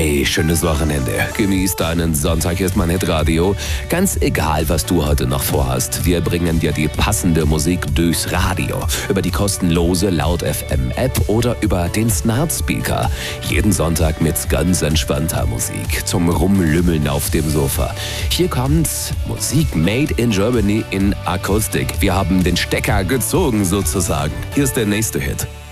Hey, schönes Wochenende. Genieß deinen Sonntag, ist mein Hitradio. Ganz egal, was du heute noch vorhast. Wir bringen dir die passende Musik durchs Radio. Über die kostenlose Laut FM App oder über den Smart Speaker. Jeden Sonntag mit ganz entspannter Musik. Zum Rumlümmeln auf dem Sofa. Hier kommt Musik made in Germany in Akustik. Wir haben den Stecker gezogen sozusagen. Hier ist der nächste Hit.